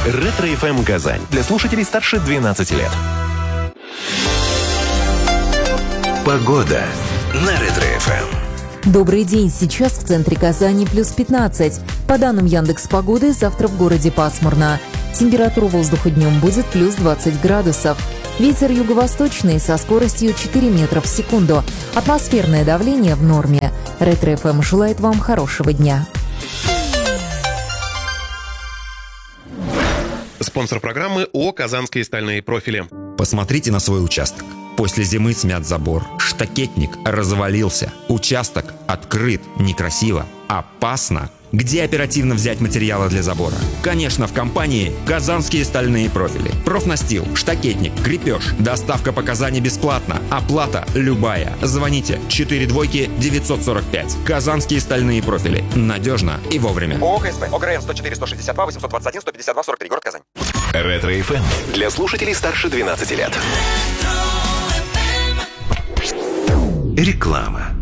Ретро-ФМ Казань. Для слушателей старше 12 лет. Погода на Ретро-ФМ. Добрый день. Сейчас в центре Казани плюс 15. По данным Яндекс.Погоды, завтра в городе пасмурно. Температура воздуха днем будет плюс 20 градусов. Ветер юго-восточный со скоростью 4 метра в секунду. Атмосферное давление в норме. Ретро-ФМ желает вам хорошего дня. Спонсор программы ООО «Казанские стальные профили». Посмотрите на свой участок. После зимы смят забор, штакетник развалился, участок открыт, некрасиво, опасно. Где оперативно взять материалы для забора? Конечно, в компании «Казанские стальные профили». Профнастил, штакетник, крепеж. Доставка по Казани бесплатна. Оплата любая. Звоните 42945. «Казанские стальные профили». Надежно и вовремя. ООО «ХСП». ОГРН 104 162 821 152 43. Город Казань. Ретро-ФМ. Для слушателей старше 12 лет. Реклама.